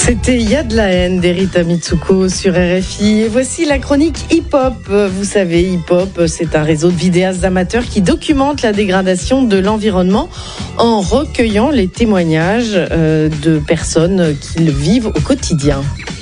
C'était Il y a de la haine d'Erita Mitsuko sur RFI. Et voici la chronique hip-hop. Vous savez, hip-hop, c'est un réseau de vidéastes amateurs qui documente la dégradation de l'environnement en recueillant les témoignages de personnes qui le vivent au quotidien.